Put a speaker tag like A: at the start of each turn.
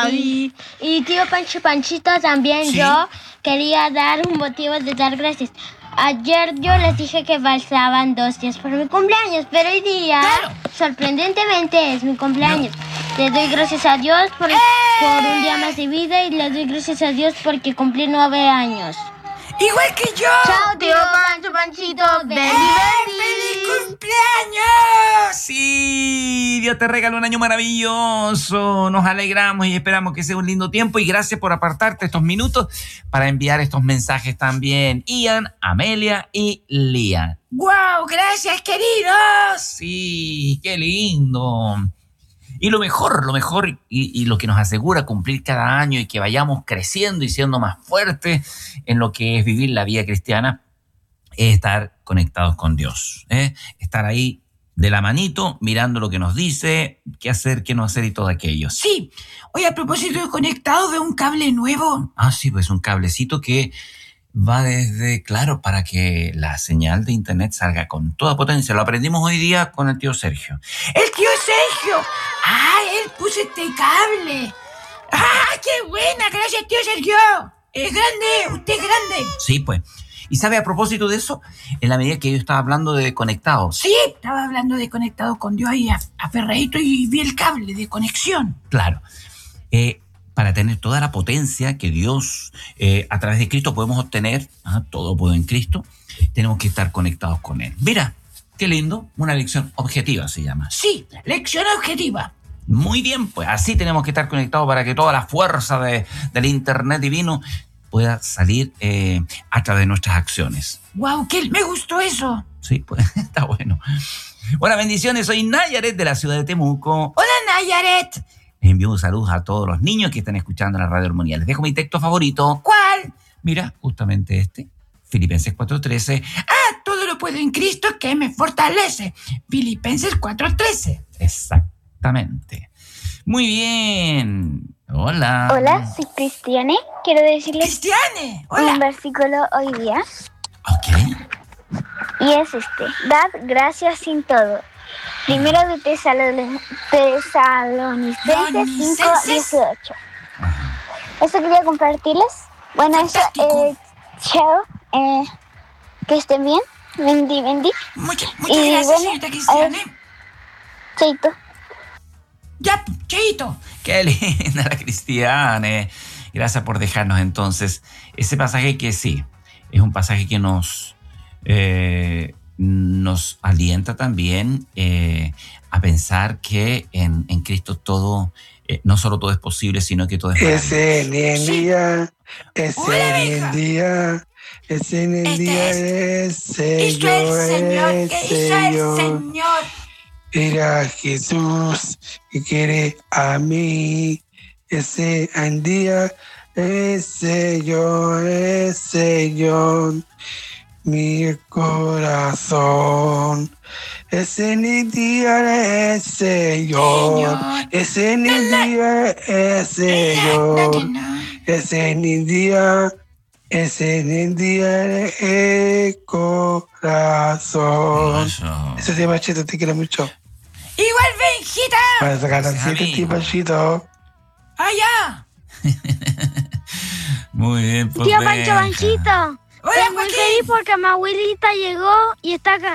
A: Y tío Panchito también,
B: ¿Sí?
A: yo quería dar un motivo de dar gracias. Ayer yo les dije que faltaban 2 días por mi cumpleaños, pero hoy día,
B: Claro.
A: sorprendentemente, es mi cumpleaños. Le doy gracias a Dios por un día más de vida y le doy gracias a Dios porque cumplí 9 años.
B: ¡Igual que yo!
A: ¡Chao, tío Panchito!
B: ¡Feliz cumpleaños! Sí, Dios te regaló un año maravilloso. Nos alegramos y esperamos que sea un lindo tiempo. Y gracias por apartarte estos minutos para enviar estos mensajes también. Ian, Amelia y Lía. ¡Guau! ¡Gracias, queridos! Sí, qué lindo. Y lo mejor y lo que nos asegura cumplir cada año y que vayamos creciendo y siendo más fuertes en lo que es vivir la vida cristiana es estar conectados con Dios, ¿eh? Estar ahí de la manito, mirando lo que nos dice, qué hacer, qué no hacer y todo aquello. Sí, hoy a propósito de conectado de un cable nuevo. Ah, sí, pues un cablecito que va desde, claro, para que la señal de internet salga con toda potencia. Lo aprendimos hoy día con el tío Sergio. ¡El tío Sergio! ¡Ah, él puso este cable! ¡Ah, qué buena! ¡Gracias, tío Sergio! ¡Es grande! ¡Usted es grande! Sí, pues. Y sabe, a propósito de eso, en la medida que yo estaba hablando de conectado. Sí, estaba hablando de conectado con Dios ahí aferradito y vi el cable de conexión. Claro. Para tener toda la potencia que Dios a través de Cristo podemos obtener, todo puedo en Cristo, tenemos que estar conectados con Él. Mira, qué lindo, una lección objetiva se llama. Sí, lección objetiva. Muy bien, pues así tenemos que estar conectados para que toda la fuerza del Internet divino pueda salir a través de nuestras acciones. ¡Wow! ¡Que me gustó eso! Sí, pues está bueno. Bueno, bendiciones, soy Nayaret de la ciudad de Temuco. ¡Hola, Nayaret! Les envío saludos a todos los niños que están escuchando la Radio Armonía. Les dejo mi texto favorito. ¿Cuál? Mira, justamente este. Filipenses 4:13. Todo lo puedo en Cristo que me fortalece. Filipenses 4:13. Exactamente. Muy bien. Hola.
C: Hola, soy Cristiane. Quiero decirles
B: ¡Cristiane! ¡Hola!
C: un versículo hoy día.
B: Ok.
C: Y es dad gracias sin todo. Primero de Tesalonicenses 5:18. Eso quería compartirles. Bueno, eso, chao. Que estén bien. Bendy.
B: Muchas
C: Y
B: gracias,
C: bueno,
B: señorita Cristiane.
C: Chaito.
B: Ya, chaito. Qué linda la Cristiane. Gracias por dejarnos entonces ese pasaje que sí, es un pasaje que nos alienta también a pensar que en Cristo todo, no solo todo es posible, sino que todo es maravilloso.
D: Ese en el día, ese en el día, ese en el día, ese yo, ese yo. Era Jesús que quiere a mí, ese en día, ese yo, mi corazón. Ese en el día, ese yo, ese en el día, ese yo, ese en el día, ese en el día, el corazón. Ese es Panchito, te quiero mucho.
B: Igual, Benjita.
D: Para sacar al siguiente Panchito.
B: ¡Allá! Muy bien, pues.
A: Tío
B: Benja.
A: Panchito.
B: Hola,
A: Estoy muy
B: Joaquín.
A: feliz porque mi abuelita llegó y está acá.